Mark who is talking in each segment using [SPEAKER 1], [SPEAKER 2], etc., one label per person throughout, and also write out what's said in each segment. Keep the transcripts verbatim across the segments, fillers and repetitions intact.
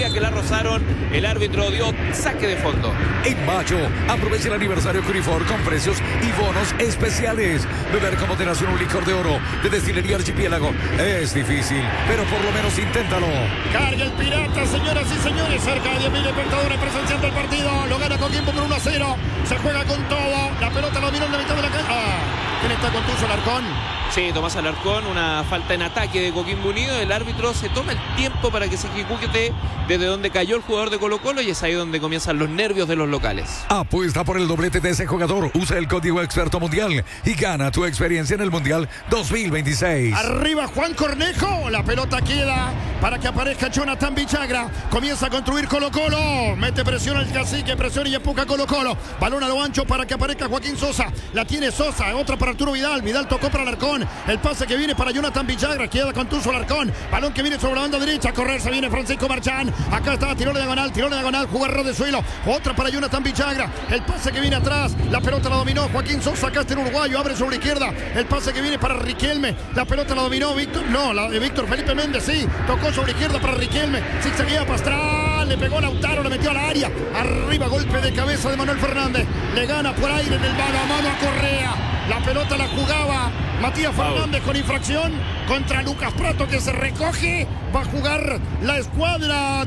[SPEAKER 1] que la rozaron. El árbitro dio saque de fondo.
[SPEAKER 2] En mayo, aprovecha el aniversario Curifor con precios y bonos especiales. Beber con moderación un licor de oro de Destilería Archipiélago es difícil, pero por lo menos inténtalo.
[SPEAKER 3] Carga el Pirata, señoras y señores. Cerca de diez mil espectadores presenciando el partido. Lo gana Coquimbo por uno a cero. Se juega con todo. La pelota lo miró en la mitad de la cancha. Ah, ¿quién está contuso? Alarcón.
[SPEAKER 1] Sí, Tomás Alarcón, una falta en ataque de Coquimbo Unido. El árbitro se toma el tiempo para que se ejecute desde donde cayó el jugador de Colo-Colo y es ahí donde comienzan los nervios de los locales.
[SPEAKER 2] Apuesta por el doblete de ese jugador. Usa el código Experto Mundial y gana tu experiencia en el Mundial dos mil veintiséis.
[SPEAKER 3] Arriba Juan Cornejo. La pelota queda para que aparezca Jonathan Villagra. Comienza a construir Colo-Colo. Mete presión al cacique, presión y empuja Colo-Colo. Balón a lo ancho para que aparezca Joaquín Sosa. La tiene Sosa. Otra para Arturo Vidal. Vidal tocó para Alarcón. El pase que viene para Jonathan Villagra. Queda contuso Alarcón. Balón que viene sobre la banda derecha. A correr se viene Francisco Marchán. Acá está, tiró la diagonal, tiró la diagonal. Jugar de suelo. Otra para Jonathan Villagra. El pase que viene atrás. La pelota la dominó Joaquín Sosa. Acá está el uruguayo. Abre sobre la izquierda. El pase que viene para Riquelme. La pelota la dominó Víctor. No, la de Víctor Felipe Méndez. Sí. Tocó sobre la izquierda para Riquelme. Zigzaguea Pastrana. Le pegó Lautaro. Le metió al área. Arriba, golpe de cabeza de Manuel Fernández. Le gana por aire en el mano a mano a Correa. La pelota la jugaba Matías Fernández con infracción contra Lucas Prato, que se recoge. Va a jugar la escuadra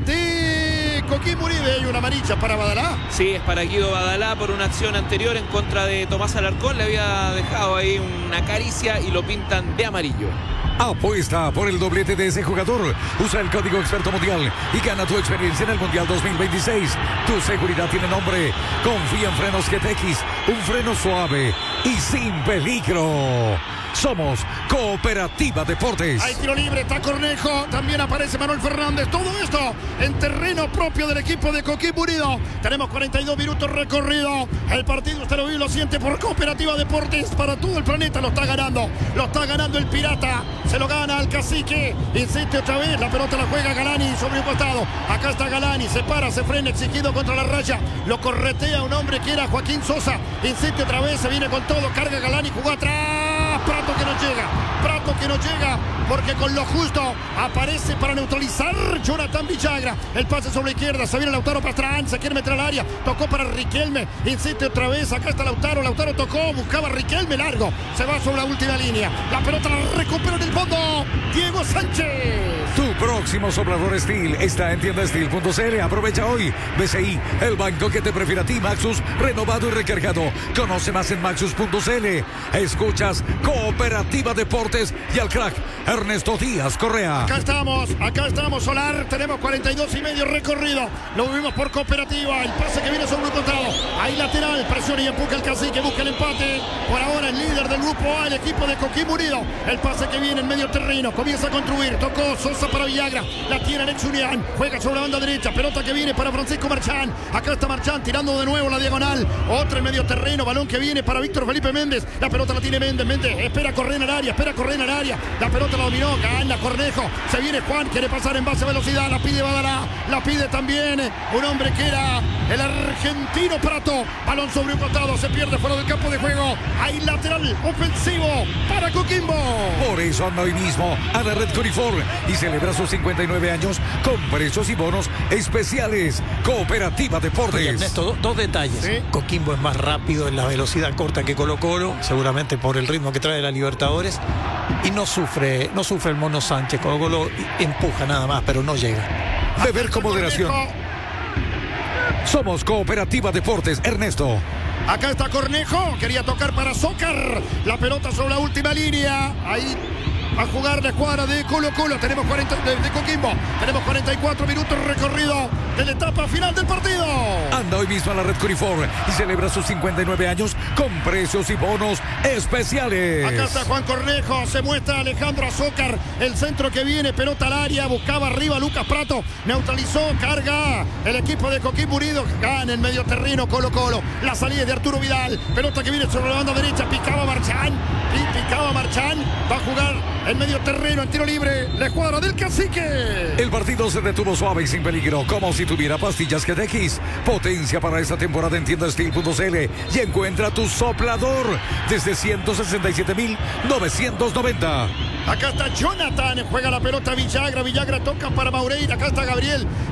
[SPEAKER 3] de Coquimbo Unido. Hay una amarilla para Badalá.
[SPEAKER 1] Sí, es para Guido Badalá por una acción anterior en contra de Tomás Alarcón. Le había dejado ahí una caricia y lo pintan de amarillo.
[SPEAKER 2] Apuesta por el doblete de ese jugador. Usa el código Experto Mundial y gana tu experiencia en el Mundial dos mil veintiséis. Tu seguridad tiene nombre. Confía en Frenos G T X. Un freno suave y sin peligro. Somos Cooperativa Deportes.
[SPEAKER 3] Hay tiro libre, está Cornejo. También aparece Manuel Fernández. Todo esto en terreno propio del equipo de Coquimbo Unido. Tenemos cuarenta y dos minutos recorrido. El partido usted lo vive y lo siente por Cooperativa Deportes. Para todo el planeta lo está ganando. Lo está ganando el Pirata. Se lo gana al cacique. Insiste otra vez. La pelota la juega Galani sobre un costado. Acá está Galani. Se para, se frena, exigido contra la raya. Lo corretea un hombre que era Joaquín Sosa. Insiste otra vez. Se viene con todo. Carga Galani. Jugó atrás. Prato que no llega. Prato que no llega. Porque con lo justo aparece para neutralizar Jonathan Villagra. El pase sobre la izquierda. Se viene Lautaro Pastrana. Se quiere meter al área. Tocó para Riquelme. Insiste otra vez. Acá está Lautaro. Lautaro tocó. Buscaba Riquelme largo. Se va sobre la última línea. La pelota la recupera en el fondo. Diego Sánchez.
[SPEAKER 2] Tu próximo soplador Steel está en tienda steel punto c l. Aprovecha hoy. B C I, el banco que te prefiere a ti. Maxus, renovado y recargado. Conoce más en maxus punto c l. Escuchas Cooperativa Deportes y al crack Ernesto Díaz Correa.
[SPEAKER 3] Acá estamos, acá estamos, Solar. Tenemos cuarenta y dos y medio recorrido. Lo vivimos por Cooperativa. El pase que viene sobre un costado. Ahí lateral, presiona y empuja el cacique. Busca el empate. Por ahora el líder del grupo A, el equipo de Coquimbo Unido. El pase que viene en medio terreno. Comienza a construir. Tocó Sosa para Villagra. La tiene Alex Unián. Juega sobre la banda derecha. Pelota que viene para Francisco Marchán. Acá está Marchán tirando de nuevo la diagonal. Otra en medio terreno. Balón que viene para Víctor Felipe Méndez. La pelota la tiene Méndez. Méndez espera correr en el área. Espera correr en el área. La pelota la dominó. Gana Cornejo. Se viene Juan. Quiere pasar en base a velocidad. La pide Badalá. La pide también un hombre que era el argentino Prato. Balón sobre un costado. Se pierde fuera del campo de juego. Hay lateral ofensivo para Coquimbo.
[SPEAKER 2] Por eso anda hoy mismo a la red Curifor y celebra sus cincuenta y nueve años con precios y bonos especiales. Cooperativa Deportes.
[SPEAKER 4] Oye, Ernesto, do, dos detalles. ¿Sí? Coquimbo es más rápido en la velocidad corta que Colo-Colo, seguramente por el ritmo que trae la Libertadores. Y no sufre, no sufre el Mono Sánchez. Colo-Colo empuja nada más, pero no llega.
[SPEAKER 2] Beber con moderación. Somos Cooperativa Deportes, Ernesto.
[SPEAKER 3] Acá está Cornejo. Quería tocar para Zócar. La pelota sobre la última línea. Ahí a jugar la escuadra de Colo-Colo. Tenemos cuarenta de, de Coquimbo. Tenemos cuarenta y cuatro minutos recorrido de la etapa final del partido.
[SPEAKER 2] Anda hoy mismo a la red Curifor y celebra sus cincuenta y nueve años con precios y bonos especiales.
[SPEAKER 3] Acá está Juan Cornejo. Se muestra Alejandro Azócar. El centro que viene, pelota al área. Buscaba arriba Lucas Prato. Neutralizó, carga el equipo de Coquimbo Unido. Gana en medio terreno Colo-Colo. La salida de Arturo Vidal. Pelota que viene sobre la banda derecha. Picaba Marchán. Y picaba Marchán. Va a jugar en medio terreno, en tiro libre, la escuadra del cacique.
[SPEAKER 2] El partido se detuvo suave y sin peligro, como si tuviera pastillas G T X. Potencia para esta temporada en tienda steel punto c l y encuentra tu soplador desde ciento sesenta y siete mil novecientos noventa.
[SPEAKER 3] Acá está Jonathan, juega la pelota Villagra, Villagra toca para Maureira, acá está Gabriel.